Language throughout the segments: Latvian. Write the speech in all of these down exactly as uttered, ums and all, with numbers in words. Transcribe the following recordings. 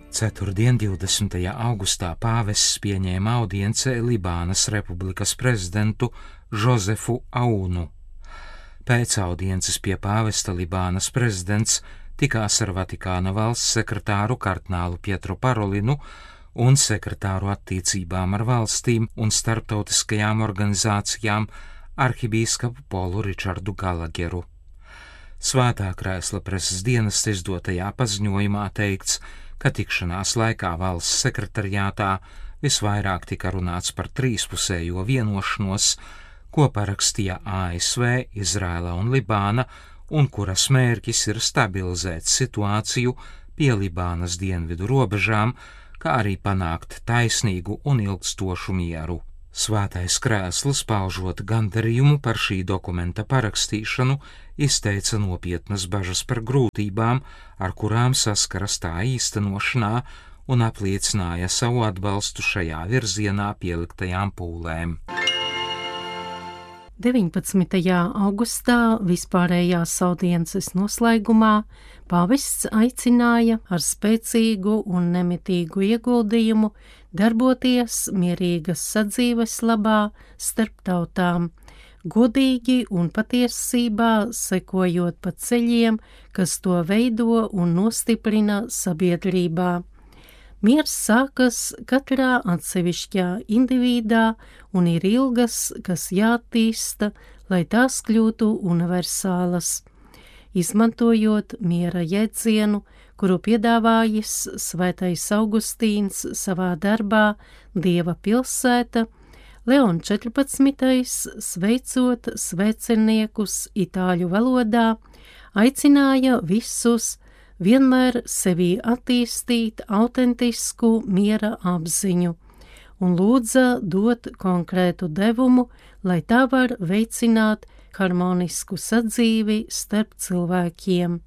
Ceturtdien, divdesmitajā augustā, pāvests pieņēma audiencē Libānas republikas prezidentu Žozefu Aunu. Pēc audiences pie pāvesta Libānas prezidents tikās ar Vatikāna valsts sekretāru kardinālu Pietru Parolinu un sekretāru attiecībām ar valstīm un starptautiskajām organizācijām arhibīskapu Polu Ričardu Galageru. Svētā krēsla preses dienas izdotajā paziņojumā teikts, ka tikšanās laikā valsts sekretariātā visvairāk tika runāts par trīspusējo vienošanos, ko parakstīja A S V, Izraela un Libāna, un kuras mērķis ir stabilizēt situāciju pie Libānas dienvidu robežām, kā arī panākt taisnīgu un ilgstošu mieru. Svētais krēsls, paužot gandarījumu par šī dokumenta parakstīšanu, izteica nopietnas bažas par grūtībām, ar kurām saskaras tā īstenošanā, un apliecināja savu atbalstu šajā virzienā pieliktajām pūlēm. deviņpadsmitajā augustā vispārējās audiences noslēgumā pāvests aicināja ar spēcīgu un nemitīgu ieguldījumu darboties mierīgas sadzīves labā starp tautām, godīgi un patiesībā sekojot pa ceļiem, kas to veido un nostiprina sabiedrībā. Miers sākas katrā atsevišķā individā un ir ilgas, kas jātīsta, lai tās kļūtu universālas. Izmantojot miera jēdzienu, kuru piedāvājis Svētais Augustīns savā darbā Dieva pilsēta, Leons četrpadsmitais, sveicot sveceniekus itāļu valodā, aicināja visus vienmēr sevī attīstīt autentisku miera apziņu un lūdza dot konkrētu devumu, lai tā var veicināt harmonisku sadzīvi starp cilvēkiem.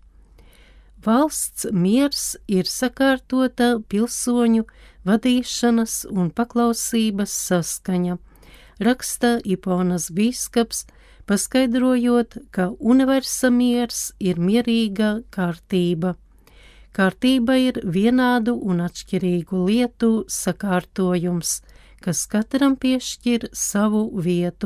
Valsts miers ir sakārtota pilsoņu vadīšanas un paklausības saskaņa, raksta Iponas bīskaps, paskaidrojot, ka universa miers ir mierīga kārtība. Kārtība ir vienādu un atšķirīgu lietu sakārtojums, kas katram piešķir savu vietu.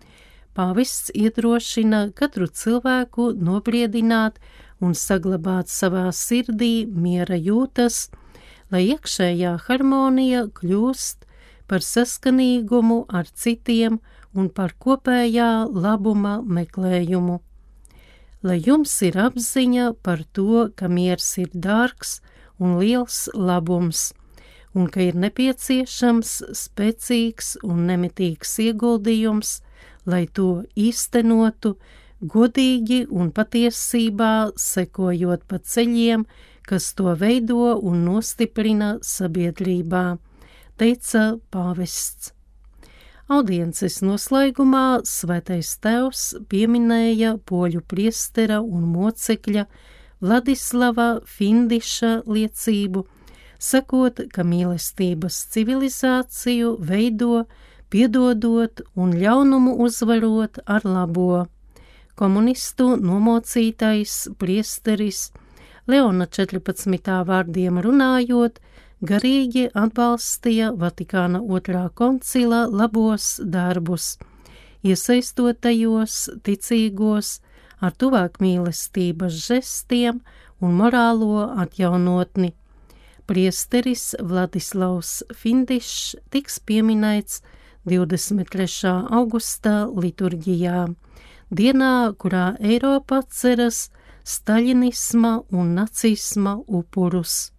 Pāvests iedrošina katru cilvēku nobriedināt un saglabāt savā sirdī miera jūtas, lai iekšējā harmonija kļūst par saskanīgumu ar citiem un par kopējā labuma meklējumu. Lai jums ir apziņa par to, ka miers ir dārgs un liels labums, un ka ir nepieciešams spēcīgs un nemitīgs ieguldījums, lai to īstenotu, godīgi un patiesībā sekojot pa ceļiem, kas to veido un nostiprina sabiedrībā, teica pāvests. Audiences noslēgumā Svētais Tēvs pieminēja poļu priestera un mocekļa Vladislava Findiša liecību, sakot, ka mīlestības civilizāciju veido, piedodot un ļaunumu uzvarot ar labo. Komunistu nomocītais priesteris Leona četrpadsmitā vārdiem runājot, garīgi atbalstīja Vatikāna otrā koncila labos darbus, iesaistotajos ticīgos ar tuvāk mīlestības žestiem un morālo atjaunotni. Priesteris Vladislavs Findišs tiks pieminēts divdesmit trešā augustā liturģijā, dienā, kurā Eiropa atceras staļinisma un nacisma upurus.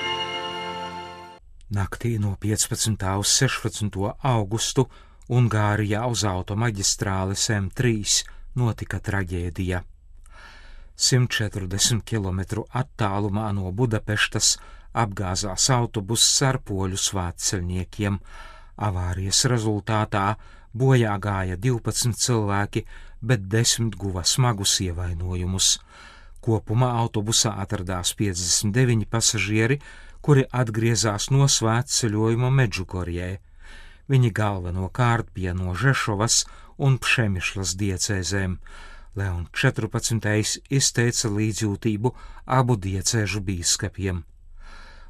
Naktī no piecpadsmitā uz sešpadsmito augustu Ungārijā uz automaģistrāles M trīs notika traģēdija. simt četrdesmit kilometru attālumā no Budapeštas apgāzās autobuss ar poļu svētceļniekiem. Avārijas rezultātā bojā gāja divpadsmit cilvēki, bet desmit guva smagus ievainojumus. Kopumā autobusā atradās piecdesmit deviņi pasažieri, kuri atgriezās no svētceļojuma Medžugorjē. Viņi galvenokārt bija no Žešovas un Pšemišlas diecēzēm. Leons četrpadsmitais izteica līdzjūtību abu diecēžu bīskapiem.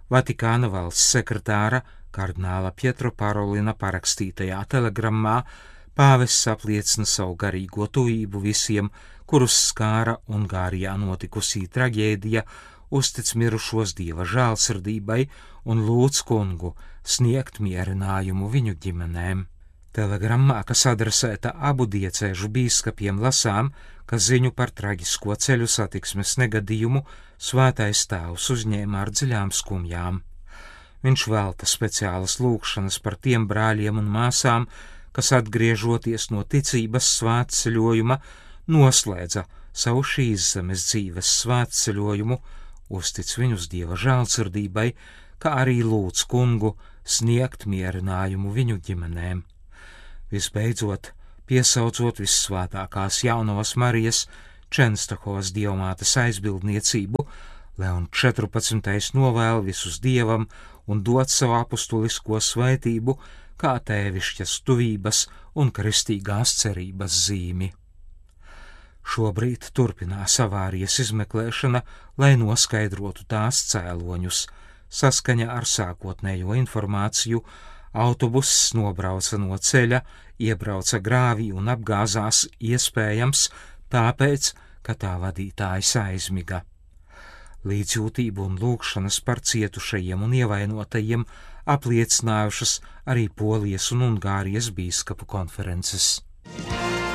Vatikāna valsts sekretāra kardināla Pietro Parolina parakstītajā telegrammā pāvests apliecina savu garīgo tuvību visiem, kurus skāra Ungārijā notikusī traģēdija, uztic mirušos Dieva žēlsirdībai un lūdz kungu sniegt mierinājumu viņu ģimenēm. Telegrammā, kas adresēta abu diecēžu bīskapiem, lasām, ka ziņu par traģisko ceļu satiksmes negadījumu Svētais Tēvs uzņēma ar dziļām skumjām. Viņš velta speciālas lūgšanas par tiem brāļiem un māsām, kas atgriežoties no ticības svētceļojuma, noslēdza savu šīs zemes dzīves svētceļojumu, uztic viņus Dieva žēlsirdībai, kā arī lūdz kungu sniegt mierinājumu viņu ģimenēm. Visbeidzot, piesaucot vissvētākās jaunavas Marijas Čenstohovas dievmātes aizbildniecību, Leons četrpadsmitais novēl visus Dievam un dot savu apustulisko svētību kā tēvišķas tuvības un kristīgās cerības zīmi. Šobrīd turpinās avārijas izmeklēšana, lai noskaidrotu tās cēloņus. Saskaņā ar sākotnējo informāciju, autobuss nobrauca no ceļa, iebrauca grāvī un apgāzās, iespējams tāpēc, ka tā vadītājs aizmiga. Līdzjūtību un lūgšanas par cietušajiem un ievainotajiem apliecinājušas arī Polijas un Ungārijas bīskapu konferences.